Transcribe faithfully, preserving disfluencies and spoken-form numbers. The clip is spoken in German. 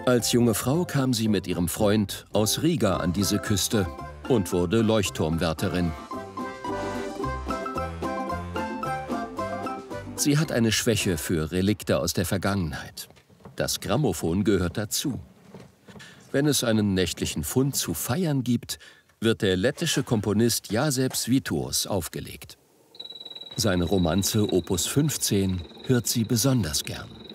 Als junge Frau kam sie mit ihrem Freund aus Riga an diese Küste und wurde Leuchtturmwärterin. Sie hat eine Schwäche für Relikte aus der Vergangenheit. Das Grammophon gehört dazu. Wenn es einen nächtlichen Fund zu feiern gibt, wird der lettische Komponist Jāzeps Vitous aufgelegt. Seine Romanze Opus fünfzehn hört sie besonders gern.